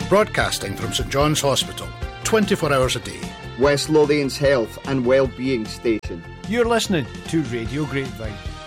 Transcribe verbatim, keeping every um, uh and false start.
Broadcasting from St John's Hospital, twenty-four hours a day. West Lothian's health and well-being station. You're listening to Radio Grapevine.